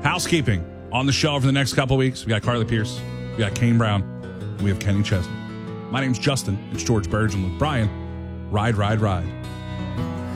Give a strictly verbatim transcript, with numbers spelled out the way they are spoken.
Housekeeping on the show for the next couple weeks. We got Carly Pierce. We got Kane Brown. We have Kenny Chesney. My name's Justin. It's George Burge and Luke Bryan. Ride, ride, ride.